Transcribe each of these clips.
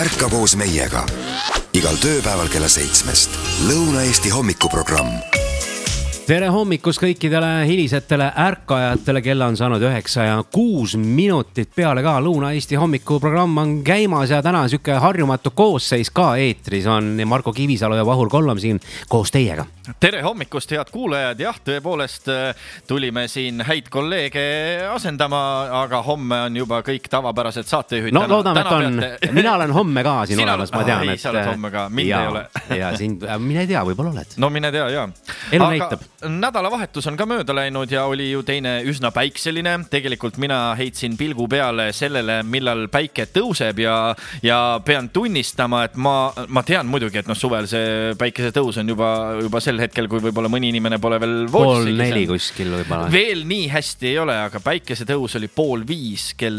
Ärka koos meiega igal tööpäeval kella 7. Lõuna-Eesti hommikuprogramm. Tere hommikust kõikidele hilisetele ärkajatele, kella on saanud 9 ja 6 minutit peale ka. Lõuna-Eesti hommikuprogramm on käimas ja täna siuke harjumatu koosseis ka eetris on Marko Kivisalu ja Vahur Kollam siin koos teiega. Tere hommikust, head kuulajad. Jah, tõepoolest tulime siin häid kolleege asendama, aga homme on juba kõik tavapärased saatejuhid. No loodame, et on. Mina olen homme ka siin olemas, ma tean. Ei, sa oled homme ka, mind ei ole. Ja siin, mine tea, võib-olla oled. No mine tea, jaa. Elu näitab. Nädalavahetus on ka mööda läinud ja oli ju teine üsna päikseline. Tegelikult mina heitsin pilgu peale sellele, millal päike tõuseb ja pean tunnistama, et ma tean muidugi, et suvel see päikese tõus on juba sel hetkel, kui võib-olla mõni inimene pole veel voodis. 4:30 kuskil võib-olla. Veel nii hästi ei ole, aga päikese tõus oli 4:30 kell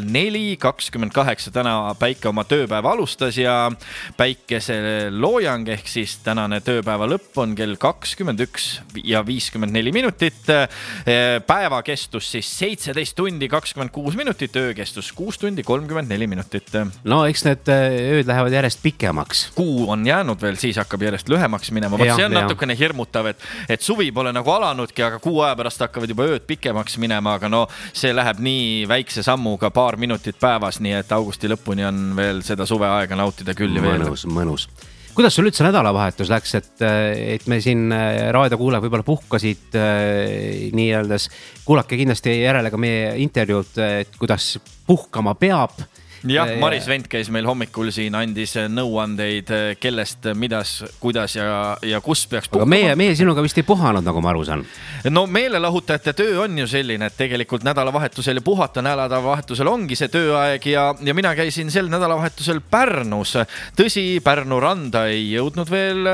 4:28. Täna päike oma tööpäeva alustas ja päikese loojang ehk siis tänane tööpäeva lõpp on kell 21 ja 54 minutit. Päeva kestus siis 17 tundi 26 minutit, öö kestus 6 tundi 34 minutit. No eks need ööd lähevad järjest pikemaks. Kuu on jäänud veel, siis hakkab järjest lühemaks minema. See on natukene hirmutav, et suvi pole nagu alanudki, aga kuu aja pärast hakkavad juba ööd pikemaks minema, aga see läheb nii väikse sammuga paar minutit päevas, nii et augusti lõpuni on veel seda suveaega nautida küll. Mõnus. Kuidas sul üldse nädalavahetus läks, et me siin raadiokuulajad võib-olla puhkasid nii öeldes, kuulake kindlasti järele ka meie intervjuud, et kuidas puhkama peab. Jah, Maris Vent käis meil hommikul siin, andis nõuandeid, kellest, midas, kuidas ja kus peaks puhkama. Aga meie sinuga vist ei puhanud, nagu ma aru saan. No meelelahutajate töö on ju selline, et tegelikult nädalavahetusel ja puhata nädalavahetusel ongi see tööaeg ja mina käisin sel nädalavahetusel Pärnus. Tõsi, Pärnu randa ei jõudnud veel.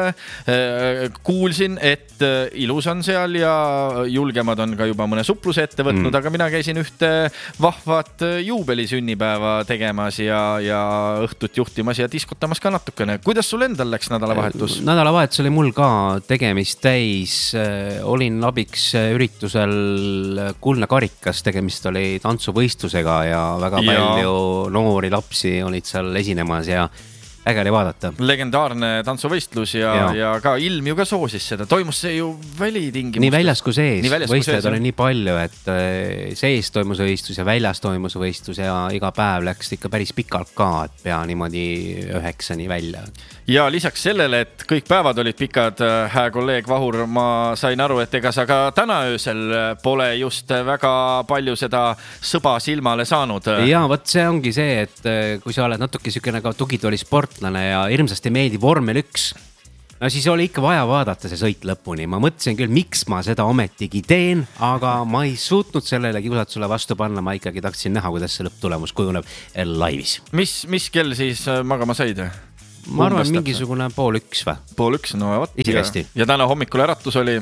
Kuulsin, et ilus on seal ja julgemad on ka juba mõne supluse ette võtnud, aga mina käisin ühte vahvat juubelisünnipäeva tegema ja õhtut juhtimas ja diskotamas ka natukene. Kuidas sul endal läks nädalavahetus? Nädalavahetus oli mul ka tegemist täis. Olin abiks üritusel Kuldne karikas, tegemist oli tantsuvõistlusega ja väga palju noori lapsi olid seal esinemas ja äge oli vaadata. Legendaarne tantsuvõistlus ja ka ilm ju ka soosis seda. Toimus see ju välitingimustes. Nii väljas kui sees. Võistlejad oli nii palju, et sees toimus võistlus ja väljas toimus võistlus ja iga päev läks ikka päris pikalt ka, et pea niimoodi 9 välja. Ja lisaks sellele, et kõik päevad olid pikad, hää kolleeg Vahur, ma sain aru, et ega sa ka täna öösel pole just väga palju seda sõba silmale saanud. Ja võt see ongi see, et kui sa oled natuke sükene ka tugitooli sportlane ja hirmsasti meeldib vormel 1, no siis oli ikka vaja vaadata see sõit lõpuni. Ma mõtlesin küll, miks ma seda ometigi teen, aga ma ei suutnud sellele kiusatusele vastu panna. Ma ikkagi tahtsin näha, kuidas see lõpptulemus kujuneb laivis. Mis kell siis magama said? Ma arvan, mingisugune 12:30 või? 12:30, no võt. Isikasti. Ja täna hommikul äratus oli?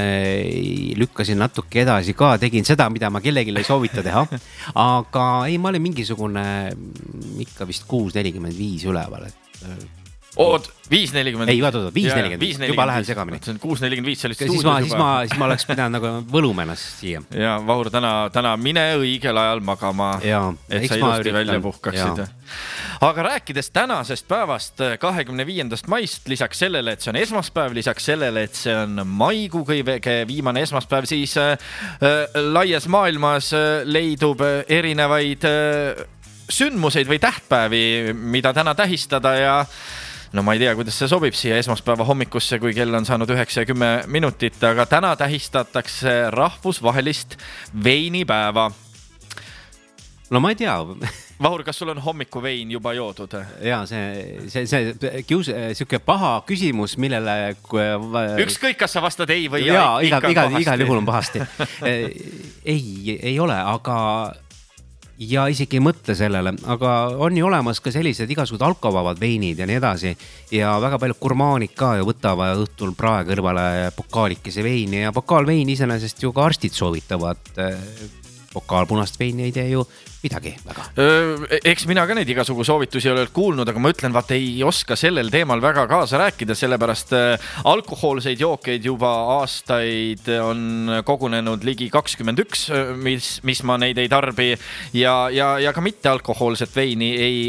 Lükkasin natuke edasi ka, tegin seda, mida ma kellelegi ei soovita teha. Aga ei, ma olin mingisugune ikka vist 6:45 üleval. Oot, 5:40. Ei, vaata, 5:40. Juba lähen segamini. 6:45 oli stuudios juba. Siis ma oleks pidanud nagu võluma ennast siia. Ja Vahur, täna mine õigel ajal magama, et sa ilusti välja puhkaksid. Aga rääkides tänasest päevast, 25. maist, lisaks sellele, et see on esmaspäev, lisaks sellele, et see on maikuu kõige viimane esmaspäev, siis laias maailmas leidub erinevaid sündmuseid või tähtpäevi, mida täna tähistada ja no ma ei tea, kuidas see sobib siia esmaspäeva hommikusse, kui kell on saanud 9 ja 10 minutit, aga täna tähistatakse rahvusvahelist veinipäeva. No ma ei tea. Vahur, kas sul on hommikuvein juba joodud? Jaa, see siuke paha küsimus, millele... Ükskõik, kas sa vastad ei või jaa, igal juhul on pahasti. Ei ole, aga... Ja isegi ei mõtle sellele, aga on ju olemas ka sellised igasugused alkovabad veinid ja nii edasi ja väga palju gurmaanid ka ju võtavad õhtul prae kõrvale pokaalikese veini ja pokaalvein iseenesest ju ka arstid soovitavad. Pokaal punast veini ei tee ju midagi väga. Eks mina ka neid igasugu soovitusi ei ole kuulnud, aga ma ütlen, vaat ei oska sellel teemal väga kaasa rääkida, sellepärast alkohoolseid jookeid juba aastaid on kogunenud ligi 21, mis ma neid ei tarbi ja ka mitte alkohoolset veini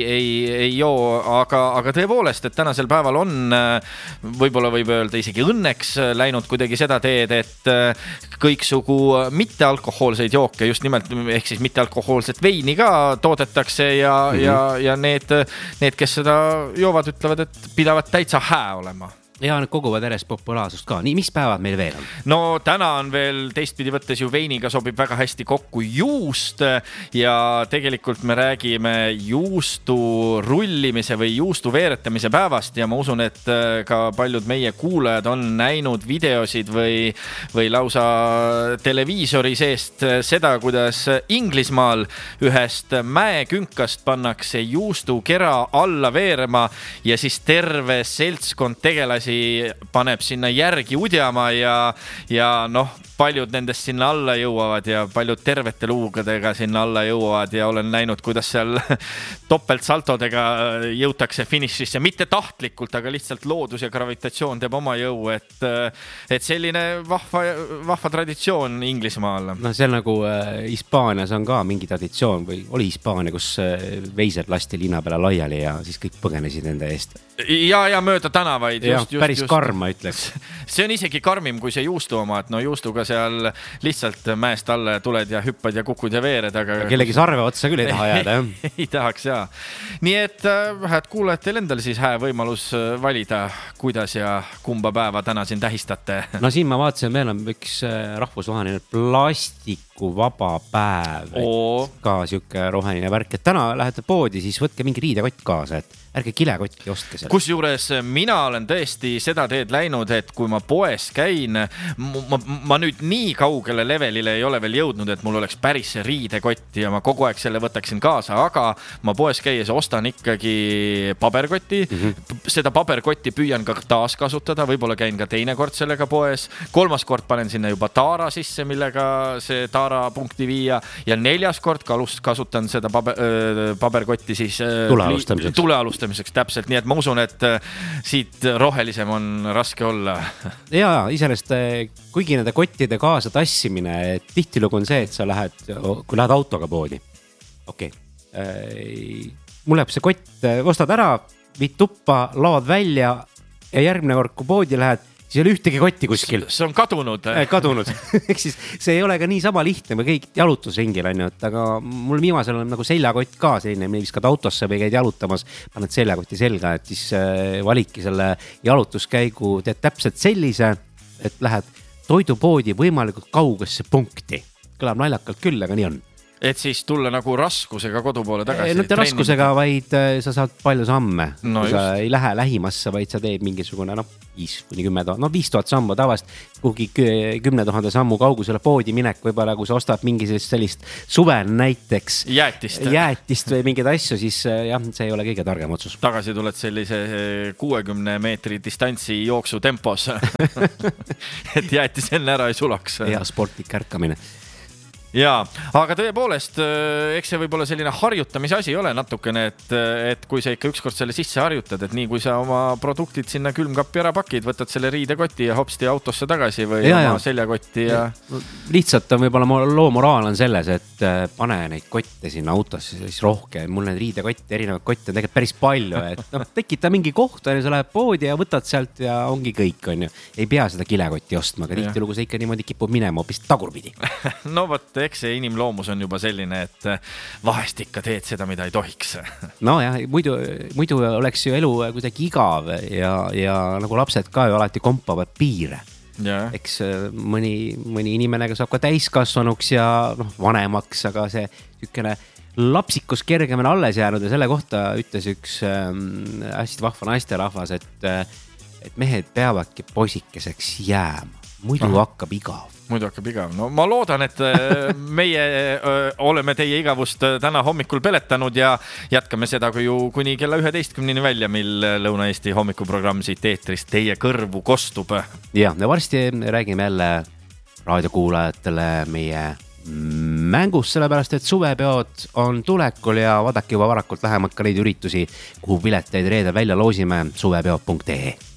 ei joo, aga tõepoolest, et tänasel päeval on võib-olla võib öelda isegi õnneks läinud kuidagi seda teed, et kõiksugu mitte alkohoolseid jooke, just nimelt ehk siis mitte alkohoolset veini ka toodetakse ja need, kes seda joovad, ütlevad, et pidavad täitsa hää olema. Ja need koguvad järjest populaarsust ka. Nii, mis päevad meil veel on? No täna on veel teistpidi võttes ju veiniga sobib väga hästi kokku juust ja tegelikult me räägime juustu rullimise või juustu veeretamise päevast ja ma usun, et ka paljud meie kuulajad on näinud videosid või lausa televiisori seest seda, kuidas Inglismaal ühest mäekünkast pannakse juustukera alla veerema ja siis terve seltskond tegelasi paneb sinna järgi udjama ja noh, paljud nendest sinna alla jõuavad ja paljud tervete luugadega sinna alla jõuavad ja olen näinud, kuidas seal topeltsaltodega jõutakse finišisse, mitte tahtlikult, aga lihtsalt loodus ja gravitatsioon teeb oma jõu, et selline vahva traditsioon Inglismaal. No see nagu Hispaanias on ka mingi traditsioon või oli Hispaania, kus veised lasti linna peale laiali ja siis kõik põgenesid nende eest. Ja mööda tänavaid. Päris karm, ma ütleks. See on isegi karmim kui see juustu oma, et no juustuga seal lihtsalt mäest alla tuled ja hüppad ja kukud ja veered, aga kellegi sarve otsa küll ei taha jääda. Ei tahaks, jaa. Nii et hääd kuulajad, teil endal siis hää võimalus valida, kuidas ja kumba päeva täna siin tähistate. No siin ma vaatasin, meil on üks rahvusvaheline plastikuvaba päev. Ka siuke roheline värk, et täna lähete poodi, siis võtke mingi riidekott kaasa, et ärge kilekotti ostke seal. Kusjuures mina olen tõesti seda teed läinud, et kui ma poes käin, ma nüüd nii kaugele levelile ei ole veel jõudnud, et mul oleks päris riidekott ja ma kogu aeg selle võtaksin kaasa, aga ma poes käies ostan ikkagi paberkotti. Seda paberkotti püüan ka taas kasutada, võib-olla käin ka teine kord sellega poes. 3. kord panen sinna juba taara sisse, millega see taara punkti viia ja 4. kord kasutan seda paberkotti siis tulealustamiseks täpselt, nii et ma usun, et siit rohelisem on raske olla. Ja iseenesest, kuigi nende kottide kaasa tassimine, tihtilugu on see, et sa kui lähed autoga poodi. Okei. Mul läheb see kott, ostad ära, viid tuppa, laod välja ja järgmine kord, kui poodi lähed, siis ei ole ühtegi kotti kuskil. See on kadunud. Kadunud. Ehk siis see ei ole ka nii sama lihtne, me kõik jalutusringil on ju, aga mul viimasel on nagu seljakott ka selline, me viskad autosse või käid jalutamas, paned seljakoti selga, et siis valikki selle jalutuskäigu, teed täpselt sellise, et lähed toidupoodi võimalikult kaugesse punkti. Kõlab naljakalt küll, aga nii on. Et siis tulla nagu raskusega kodu poole tagasi. Mitte raskusega, vaid sa saad palju samme. No sa ei lähe lähimasse, vaid sa teed mingisugune 5-10 000, 5000 sammu tavast, kuhugi 10 000 sammu kaugusele poodi minek, võib-olla kui sa ostad mingi sellist suvel näiteks jäätist või mingeid asju, siis jah, see ei ole kõige targem otsus. Tagasi tuled sellise 60 meetri distantsi jooksu tempos, et jäätis enne ära ei sulaks. Ja sportlik ärkamine. Jaa, aga tõepoolest, eks see võib-olla selline harjutamise asi ole natukene, et kui sa ikka ükskord selle sisse harjutad, et nii kui sa oma produktid sinna külmkappi ära pakid, võtad selle riidekoti ja hopsti autosse tagasi või oma seljakotti ja... Lihtsalt on võib-olla loo moraal on selles, et pane neid kotte sinna autosse siis rohkem. Mul need riidekotte, erinevad kotte on tegelikult päris palju, et tekita mingi koht, sa lähed poodi ja võtad sealt ja ongi kõik, on ju. Ei pea seda kilekotti ostma, aga tihtilugu see ikka niimoodi kipub minema hoopis tagurpidi. No võt, eks see inimloomus on juba selline, et vahest ikka teed seda, mida ei tohiks. No jah, muidu oleks ju elu kuidagi igav ja nagu lapsed ka ju alati kompavad piire. Eks mõni inimene saab ka täiskasvanuks ja vanemaks, aga see tükene lapsikus kergemini alles jäänud ja selle kohta ütles üks hästi vahva naisterahvas, et mehed peavadki poisikeseks jääma, muidu hakkab igav. No ma loodan, et meie oleme teie igavust täna hommikul peletanud ja jätkame seda kuni kella 11 välja, mil Lõuna-Eesti hommikuprogramm siit eetrist teie kõrvu kostub. Ja varsti räägime jälle raadiokuulajatele meie mängus, sellepärast et suvepeod on tulekul ja vaadake juba varakult lähemalt ka neid üritusi, kuhu pileteid reedel välja loosime suvepeod.ee.